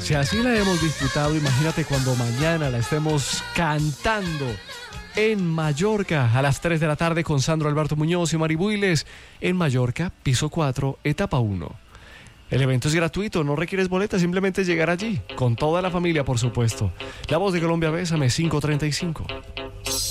Si así la hemos disfrutado, imagínate cuando mañana la estemos cantando en Mallorca a las 3 de la tarde con Sandro Alberto Muñoz y Mari Builes en Mallorca, piso 4, etapa 1. El evento es gratuito, no requieres boleta, simplemente llegar allí, con toda la familia, por supuesto. La Voz de Colombia, Bésame, 5:35.